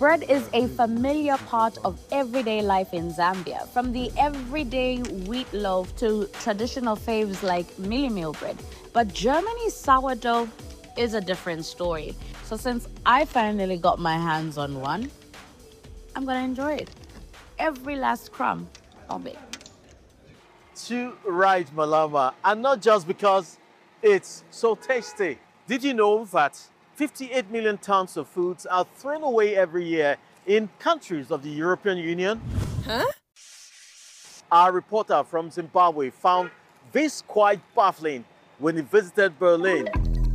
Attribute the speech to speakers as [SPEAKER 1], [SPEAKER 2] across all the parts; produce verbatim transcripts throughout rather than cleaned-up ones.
[SPEAKER 1] Bread is a familiar part of everyday life in Zambia, from the everyday wheat loaf to traditional faves like Millie Meal bread. But Germany's sourdough is a different story. So since I finally got my hands on one, I'm gonna enjoy it. Every last crumb of it.
[SPEAKER 2] Too right, Malama, and not just because it's so tasty. Did you know that fifty-eight million tons of foods are thrown away every year in countries of the European Union?
[SPEAKER 3] Huh?
[SPEAKER 2] Our reporter from Zimbabwe found this quite baffling when he visited Berlin.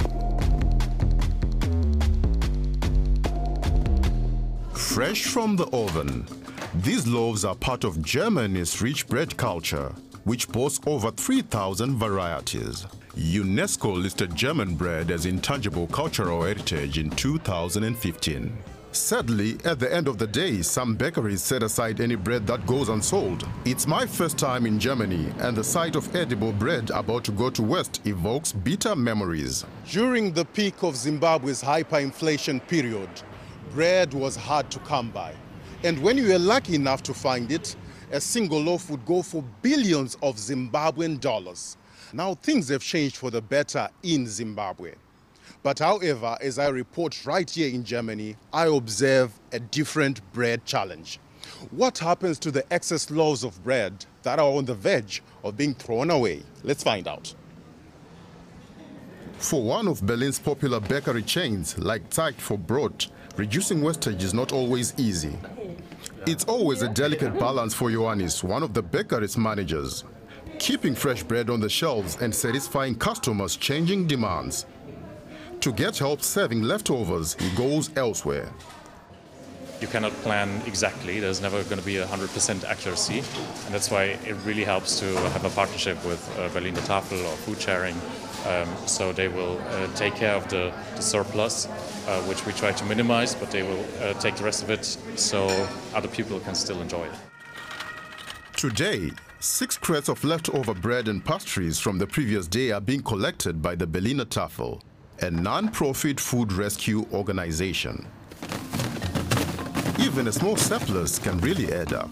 [SPEAKER 4] Fresh from the oven, these loaves are part of Germany's rich bread culture, which boasts over three thousand varieties. UNESCO listed German bread as intangible cultural heritage in two thousand fifteen. Sadly, at the end of the day, some bakeries set aside any bread that goes unsold. It's my first time in Germany, and the sight of edible bread about to go to waste evokes bitter memories.
[SPEAKER 5] During the peak of Zimbabwe's hyperinflation period, bread was hard to come by. And when you were lucky enough to find it, a single loaf would go for billions of Zimbabwean dollars. Now things have changed for the better in Zimbabwe. But however, as I report right here in Germany, I observe a different bread challenge. What happens to the excess loaves of bread that are on the verge of being thrown away? Let's find out.
[SPEAKER 4] For one of Berlin's popular bakery chains, like Zeit for Brot, reducing wastage is not always easy. It's always a delicate balance for Ioannis, one of the bakery's managers, keeping fresh bread on the shelves and satisfying customers' changing demands. To get help serving leftovers, he goes elsewhere.
[SPEAKER 6] You cannot plan exactly. There's never going to be one hundred percent accuracy. And that's why it really helps to have a partnership with uh, Berliner Tafel or food sharing. Um, so they will uh, take care of the, the surplus, uh, which we try to minimize, but they will uh, take the rest of it so other people can still enjoy it.
[SPEAKER 4] Today, six crates of leftover bread and pastries from the previous day are being collected by the Berliner Tafel, a non-profit food rescue organization. Even a small surplus can really add up.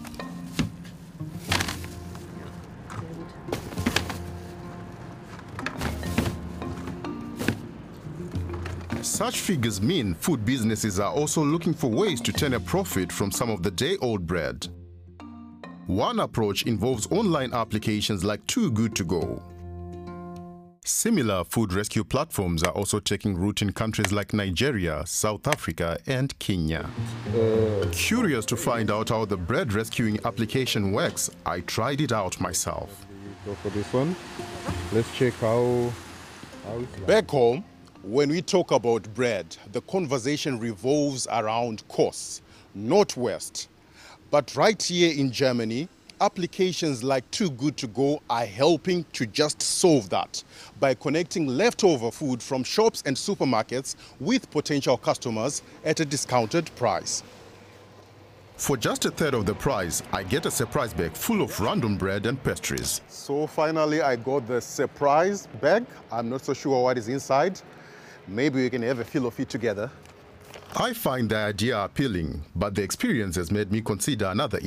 [SPEAKER 4] Such figures mean food businesses are also looking for ways to turn a profit from some of the day-old bread. One approach involves online applications like Too Good To Go. Similar food rescue platforms are also taking root in countries like Nigeria, South Africa, and Kenya. Uh, Curious to find out how the bread rescuing application works, I tried it out myself.
[SPEAKER 7] Go for this one. Let's check how, how it's like.
[SPEAKER 5] Back home, when we talk about bread, the conversation revolves around costs, not waste. But right here in Germany, applications like Too Good To Go are helping to just solve that by connecting leftover food from shops and supermarkets with potential customers at a discounted price.
[SPEAKER 4] For just a third of the price, I get a surprise bag full of random bread and pastries.
[SPEAKER 5] So finally, I got the surprise bag. I'm not so sure what is inside. Maybe we can have a feel of it together.
[SPEAKER 4] I find the idea appealing, but the experience has made me consider another